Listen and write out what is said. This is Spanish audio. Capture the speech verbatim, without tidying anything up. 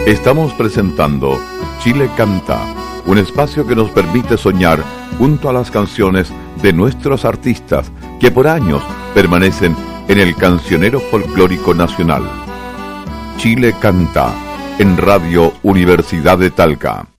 Estamos presentando Chile Canta, un espacio que nos permite soñar junto a las canciones de nuestros artistas que por años permanecen en el cancionero folclórico nacional. Chile Canta, en Radio Universidad de Talca.